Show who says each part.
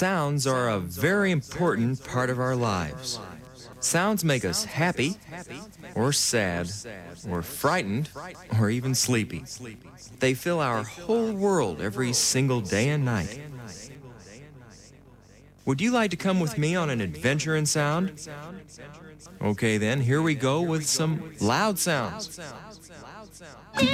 Speaker 1: Sounds are a very important part of our lives. Sounds make us happy, or sad, or frightened, or even sleepy. They fill our whole world every single day and night. Would you like to come with me on an adventure in sound? Okay then, here we go with some loud sounds.